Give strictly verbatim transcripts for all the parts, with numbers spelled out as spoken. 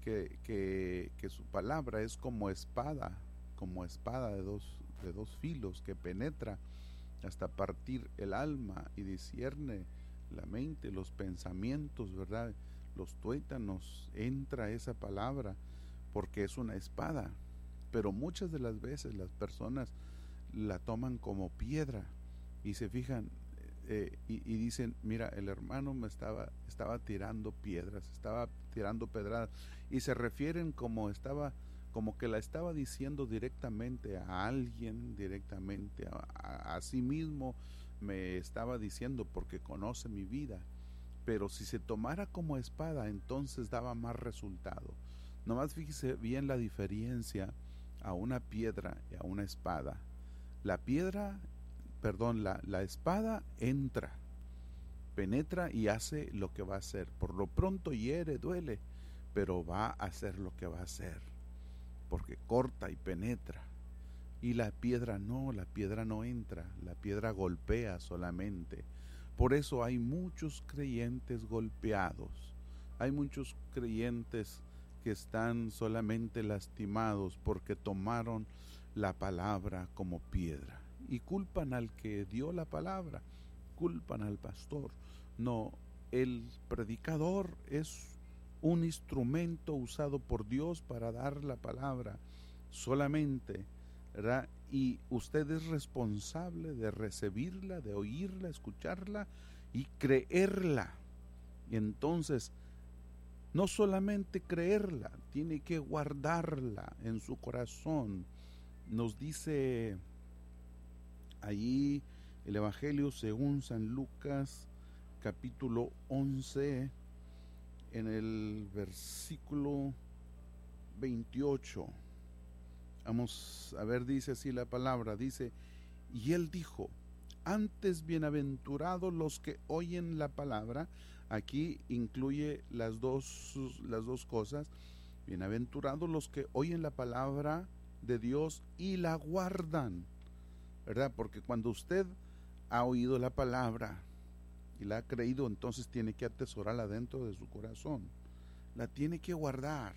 que, que, que su palabra es como espada, como espada de dos, de dos filos que penetra hasta partir el alma y discierne la mente, los pensamientos, ¿verdad? Los tuétanos, entra esa palabra porque es una espada, pero muchas de las veces las personas la toman como piedra y se fijan eh, y, y dicen, mira, el hermano me estaba, estaba tirando piedras, estaba tirando pedradas, y se refieren como estaba, como que la estaba diciendo directamente a alguien, directamente a, a, a sí mismo, me estaba diciendo porque conoce mi vida. Pero si se tomara como espada, entonces daba más resultado. Nomás fíjese bien la diferencia a una piedra y a una espada. La piedra, perdón, la, la espada entra, penetra y hace lo que va a hacer. Por lo pronto hiere, duele, pero va a hacer lo que va a hacer, porque corta y penetra. Y la piedra no, la piedra no entra, la piedra golpea solamente. Por eso hay muchos creyentes golpeados, hay muchos creyentes que están solamente lastimados porque tomaron la palabra como piedra y culpan al que dio la palabra, culpan al pastor. No, el predicador es un instrumento usado por Dios para dar la palabra solamente, ¿verdad? Y usted es responsable de recibirla, de oírla, escucharla y creerla. Y entonces, no solamente creerla, tiene que guardarla en su corazón. Nos dice allí el Evangelio según San Lucas, capítulo once, en el versículo veintiocho. Vamos a ver, dice así la palabra, dice, y él dijo, antes bienaventurados los que oyen la palabra. Aquí incluye las dos, las dos cosas, bienaventurados los que oyen la palabra de Dios y la guardan, ¿verdad? Porque cuando usted ha oído la palabra y la ha creído, entonces tiene que atesorarla dentro de su corazón, la tiene que guardar.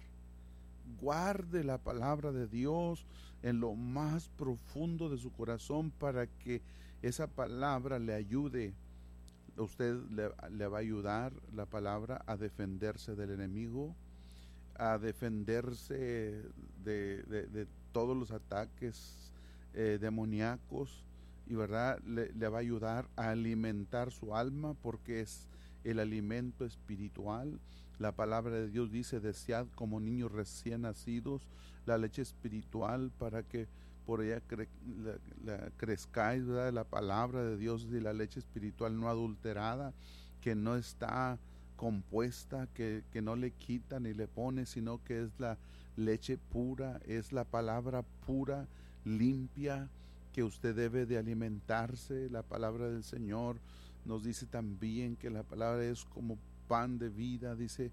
Guarde la palabra de Dios en lo más profundo de su corazón para que esa palabra le ayude. Usted le, le va a ayudar la palabra a defenderse del enemigo, a defenderse de, de, de todos los ataques eh, demoníacos, y verdad le, le va a ayudar a alimentar su alma porque es el alimento espiritual. La palabra de Dios dice, desead como niños recién nacidos la leche espiritual para que por ella cre la, la crezcáis, ¿verdad? La palabra de Dios y la leche espiritual no adulterada, que no está compuesta, que, que no le quita ni le pone, sino que es la leche pura, es la palabra pura, limpia, que usted debe de alimentarse. La palabra del Señor nos dice también que la palabra es como pan de vida, dice,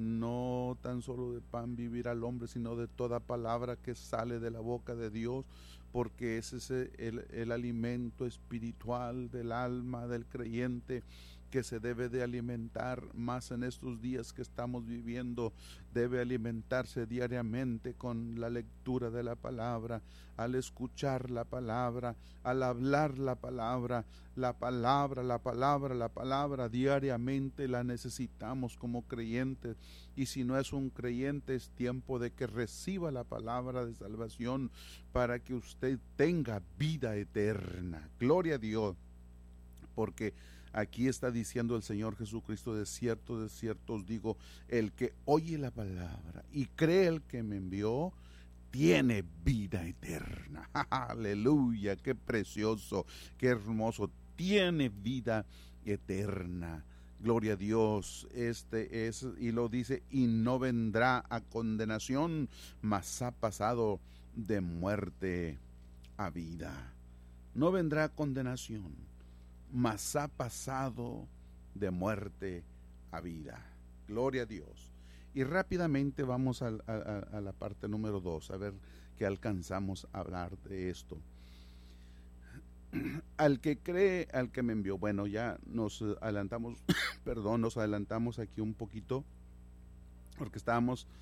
no tan solo de pan vivirá el hombre, sino de toda palabra que sale de la boca de Dios, porque ese es el, el alimento espiritual del alma del creyente, que se debe de alimentar más en estos días que estamos viviendo. Debe alimentarse diariamente con la lectura de la palabra, al escuchar la palabra, al hablar la palabra, la palabra, la palabra, la palabra, diariamente la necesitamos como creyentes. Y si no es un creyente, es tiempo de que reciba la palabra de salvación para que usted tenga vida eterna. Gloria a Dios, porque aquí está diciendo el Señor Jesucristo, de cierto, de cierto os digo, el que oye la palabra y cree el que me envió, tiene vida eterna. Aleluya, qué precioso, qué hermoso, tiene vida eterna. Gloria a Dios. Este es, y lo dice, y no vendrá a condenación, mas ha pasado de muerte a vida. No vendrá a condenación, mas ha pasado de muerte a vida. Gloria a Dios. Y rápidamente vamos a, a, a la parte número dos, a ver qué alcanzamos a hablar de esto. Al que cree, al que me envió. Bueno, ya nos adelantamos, perdón, nos adelantamos aquí un poquito, porque estábamos